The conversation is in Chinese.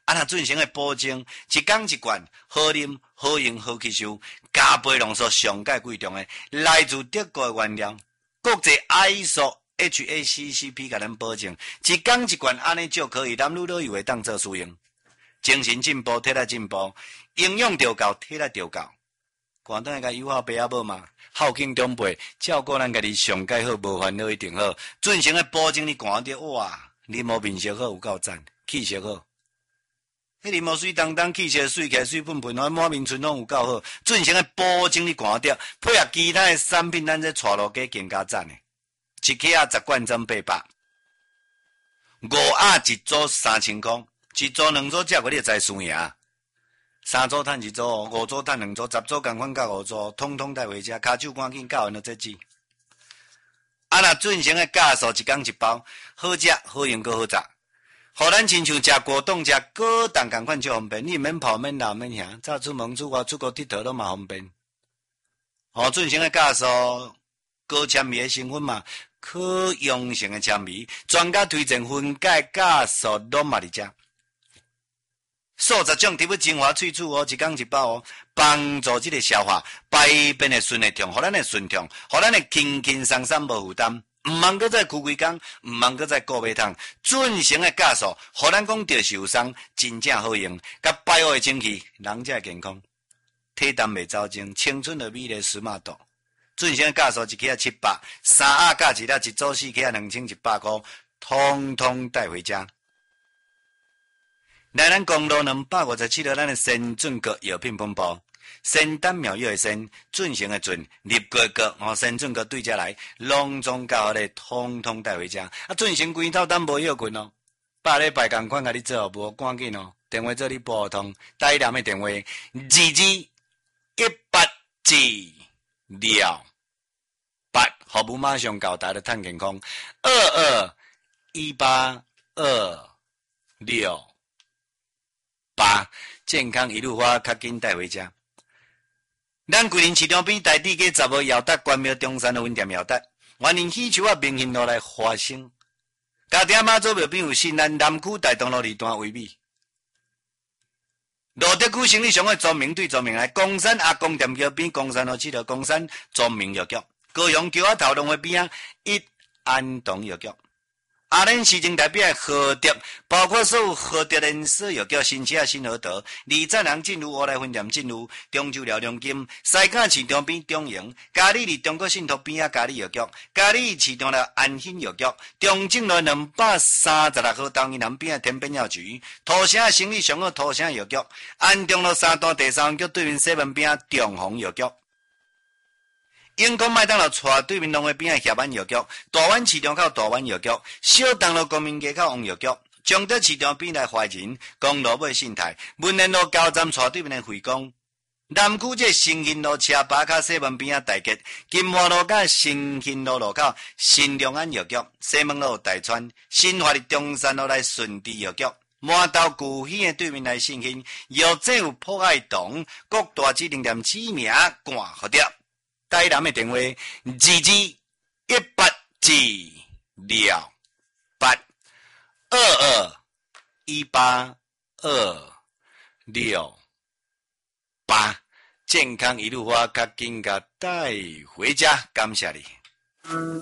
若进行的保证，一天一罐，好啉、好用、好吸收，加倍浓缩上界贵重的，来自德国的原料，国际 ISO、HACCP 甲咱保证，一天一罐安尼就可以，男女老幼会当做使用。精神进步，体力进步，营养就够，体力就够。寒顿甲友好爸阿母嘛，孝敬长辈，照顾咱家己上界好，无烦恼一定好。进行的保证你寒着哇，你无面色好有够赞，气色好。迄你无水当当，气色水起来水喷喷，满面春拢有够好。进行的保证你寒着，配合其他的产品，咱这带路价更加赞的。一克啊10罐装800，5盒一组3000块，一组2组价过你就知输赢。3组赚1组，5组赚2组，10组共款甲5组，统统带回家，骹手赶紧教完了再煮。若进行的价数一天一包，好食好用阁好食。互咱亲像食果冻、食果冻共款就方便，你免泡免流免遐，早出门出外出国佚佗都嘛方便。进行的价数高纤维的成分嘛，可溶性的纤维，专家推荐分解价数拢嘛伫遮。数10种植物精华萃取一天一包帮助这个消化、排便的顺畅，互咱的顺畅，互咱的轻轻松松无负担。毋茫搁再哭规工，毋茫搁再顾买汤，准成的价数，互咱讲着受伤，真正好用，甲百货的精气，人才健康，体淡袂走精，青春的美丽时髦度。准成的价数一克700，3盒加一粒，一组4克2100块，通通带回家。来咱公路257号，咱的先准阁药品分布。仙丹妙药的仙，准成的准，立过个先准阁对遮来，隆重教好咧，通通带回家。准成规套咱无药困哦，8礼拜共款甲你做无赶紧哦，电话做你拨通，台南的电话2218了8，服务马上到达的探健康221826。健康一路花，较紧带回家。咱桂林市场边台地街10号耀达关庙中山的分店耀达，欢迎喜球明星路来花生。家庭妈祖庙边有新南南区大东路2段位美。罗德区生理上的著名对著名来，公山阿公店桥边公山路7号公山著名药局，高雄桥仔头龙的边一安东药局。阿莲市政代表何德，包括所有何德连锁药局、新车、新和德、李赞良进入乌来分店进入中州辽良金、西港市场边中营、嘉里伫中国信托边嘉里药局、嘉里市场的安兴药局、中正路236号东南边天边药局、土城生意上好土城药局、安中路3段第3局对面西门边中宏药局。永康麦当劳带对面龙尾边协安药局，大湾市场口大湾药局，小东路国民街口王药局，中德市场边来华人，公路尾信泰，文联路高站带对面的惠光，南区这新兴路车巴卡西门边大吉，金华路甲新兴路路口新良安药局，西门路大川，新华的中山路来顺治药局。满道古稀的对面来新兴，药店有普爱堂，各大指定店指名冠好掉。台南的电话221826，健康一路花，较紧甲带回家，感谢你。